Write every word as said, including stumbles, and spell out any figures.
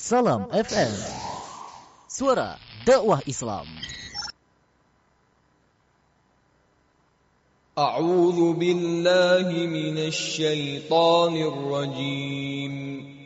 Salam F M, suara dakwah Islam. A'udzu billahi minasy syaithanir rajim.